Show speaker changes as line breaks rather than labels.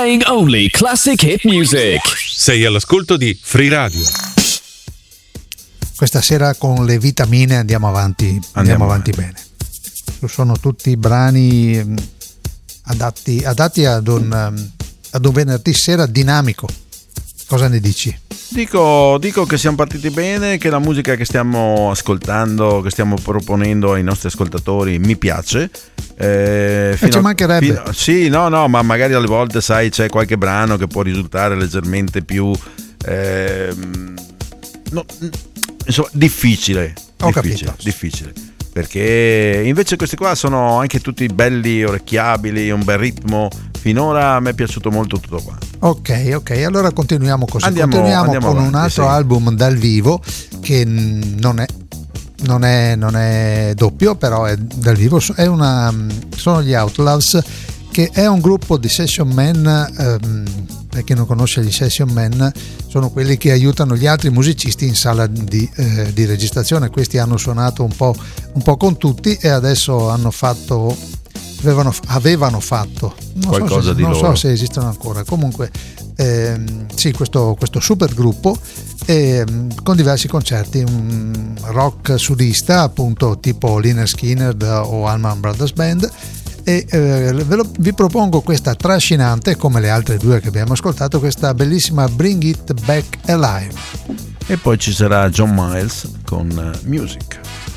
Playing only classic hit music.
Sei all'ascolto di Free Radio.
Questa sera con le vitamine andiamo avanti bene. Sono tutti brani adatti ad un venerdì sera dinamico. Cosa ne dici?
Dico che siamo partiti bene, che la musica che stiamo ascoltando, che stiamo proponendo ai nostri ascoltatori mi piace.
Ci mancherebbe.
No, ma magari alle volte, sai, c'è qualche brano che può risultare leggermente più difficile. Difficile. Perché invece questi qua sono anche tutti belli, orecchiabili, un bel ritmo. Finora a me è piaciuto molto tutto qua.
Ok, allora continuiamo così.
Andiamo
con
avanti,
un altro album dal vivo che non è doppio, però è dal vivo. Sono gli Outlaws, che è un gruppo di session man. Per chi non conosce gli session man, sono quelli che aiutano gli altri musicisti in sala di registrazione. Questi hanno suonato un po' con tutti e adesso avevano fatto
qualcosa di
loro.
Non
so se esistono ancora. Comunque questo super gruppo con diversi concerti, un rock sudista, appunto tipo Lynyrd Skynyrd o Allman Brothers Band. E vi propongo questa trascinante, come le altre due che abbiamo ascoltato, questa bellissima Bring It Back Alive.
E poi ci sarà John Miles con Music.